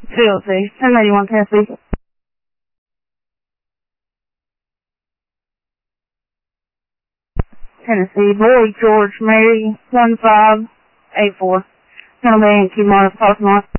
CLC, 1081 Tennessee. Tennessee, Boy, George, Mary, 1584. Gonna be in Key Mart, parking lot.